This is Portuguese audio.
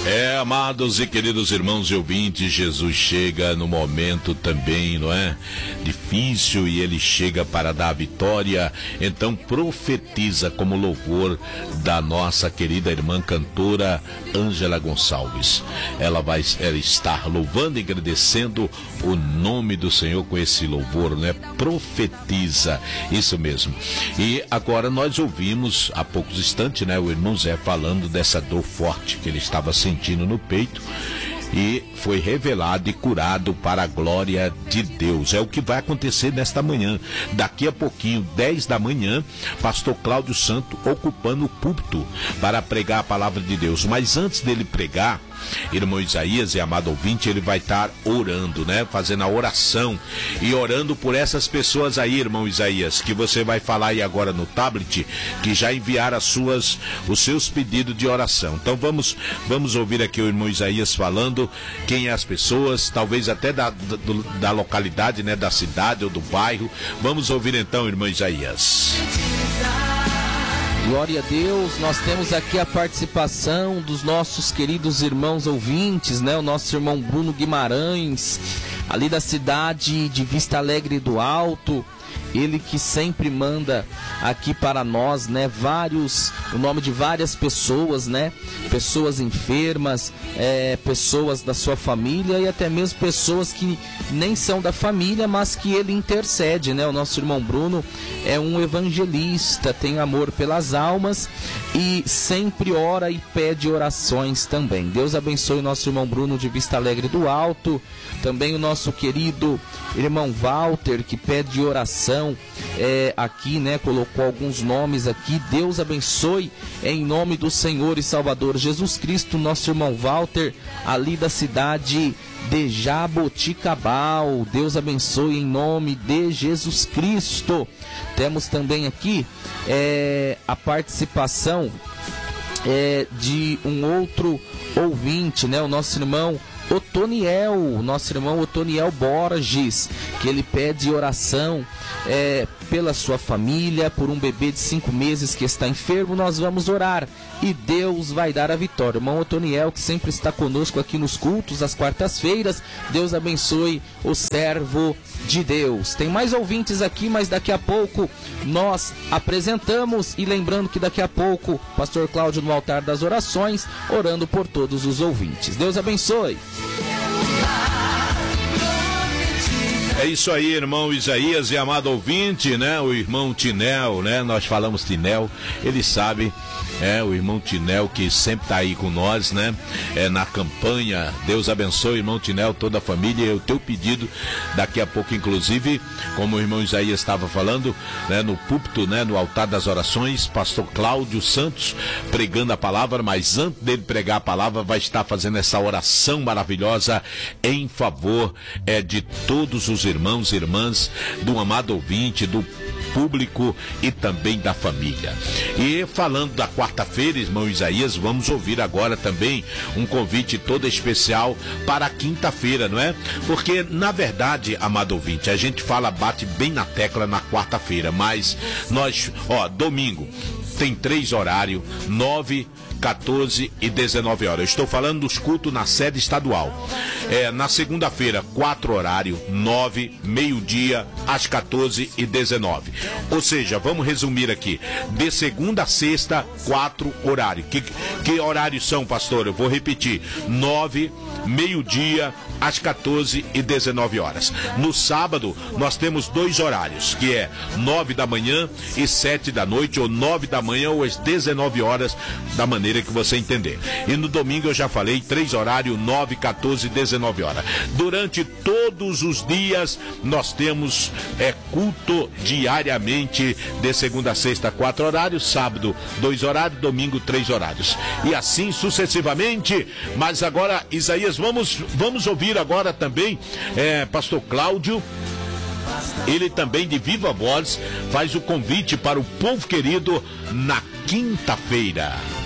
Amados e queridos irmãos e ouvintes, Jesus chega no momento também, não é? Difícil, e ele chega para dar a vitória. Então profetiza como louvor da nossa querida irmã cantora Ângela Gonçalves. Ela vai estar louvando e agradecendo o nome do Senhor com esse louvor, né? Profetiza, isso mesmo. E agora nós ouvimos há poucos instantes, né, o irmão Zé falando dessa dor forte que ele estava sentindo no peito, e foi revelado e curado para a glória de Deus. É o que vai acontecer nesta manhã. Daqui a pouquinho, 10 da manhã, pastor Cláudio Santo ocupando o púlpito para pregar a palavra de Deus. Mas antes dele pregar, irmão Isaías e amado ouvinte, ele vai estar orando, né? Fazendo a oração e orando por essas pessoas aí, irmão Isaías, que você vai falar aí agora no tablet, que já enviaram os seus pedidos de oração. Então vamos ouvir aqui o irmão Isaías falando quem é as pessoas, talvez até da localidade, né? Da cidade ou do bairro. Vamos ouvir então, irmão Isaías. Glória a Deus, nós temos aqui a participação dos nossos queridos irmãos ouvintes, né? O nosso irmão Bruno Guimarães, ali da cidade de Vista Alegre do Alto. Ele que sempre manda aqui para nós, né, o nome de várias pessoas, né, pessoas enfermas, pessoas da sua família e até mesmo pessoas que nem são da família, mas que ele intercede, né. O nosso irmão Bruno é um evangelista, tem amor pelas almas e sempre ora e pede orações também. Deus abençoe o nosso irmão Bruno de Vista Alegre do Alto, também o nosso querido irmão Walter, que pede oração aqui, né, colocou alguns nomes aqui. Deus abençoe em nome do Senhor e Salvador Jesus Cristo, nosso irmão Walter, ali da cidade de Jaboticabal. Deus abençoe em nome de Jesus Cristo. Temos também aqui a participação de um outro ouvinte, né, o nosso irmão Otoniel Borges, que ele pede oração pela sua família, por um bebê de 5 meses que está enfermo. Nós vamos orar e Deus vai dar a vitória. Irmão Otoniel, que sempre está conosco aqui nos cultos às quartas-feiras, Deus abençoe o servo de Deus. Tem mais ouvintes aqui, mas daqui a pouco nós apresentamos, e lembrando que daqui a pouco pastor Cláudio no altar das orações, orando por todos os ouvintes. Deus abençoe. É isso aí, irmão Isaías e amado ouvinte, né? O irmão Tinel, né? Nós falamos Tinel, ele sabe, o irmão Tinel que sempre tá aí com nós, né? Na campanha. Deus abençoe, irmão Tinel, toda a família. E o teu pedido, daqui a pouco, inclusive, como o irmão Isaías estava falando, né? No púlpito, né? No altar das orações, pastor Cláudio Santos pregando a palavra, mas antes dele pregar a palavra, vai estar fazendo essa oração maravilhosa em favor de todos os irmãos e irmãs, do amado ouvinte, do público e também da família. E falando da quarta-feira, irmão Isaías, vamos ouvir agora também um convite todo especial para a quinta-feira, não é? Porque, na verdade, amado ouvinte, a gente bate bem na tecla na quarta-feira, mas nós, domingo, tem 3 horários, 9, 14 e 19 horas. Eu estou falando dos cultos na sede estadual. Na segunda-feira, 4 horários, 9, meio-dia, às 14 e 19. Ou seja, vamos resumir aqui. De segunda a sexta, 4 horários. Que horários são, pastor? Eu vou repetir. 9, meio-dia, às 14 e 19 horas. No sábado, nós temos 2 horários, que é 9 da manhã e 7 da noite, ou 9 da manhã ou às 19 horas, da maneira que você entender. E no domingo eu já falei, 3 horários, 9, 14 e 19 horas. Durante todos os dias, nós temos culto diariamente, de segunda a sexta, 4 horários, sábado, 2 horários, domingo, 3 horários. E assim sucessivamente. Mas agora, Isaías, vamos ouvir agora também pastor Cláudio. Ele também, de viva voz, faz o convite para o povo querido na quinta-feira.